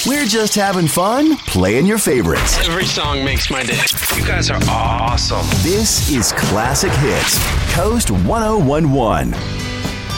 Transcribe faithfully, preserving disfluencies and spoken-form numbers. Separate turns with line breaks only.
We're just having fun playing your favorites.
Every song makes my day. You guys are awesome.
This is Classic Hits, Coast ten eleven.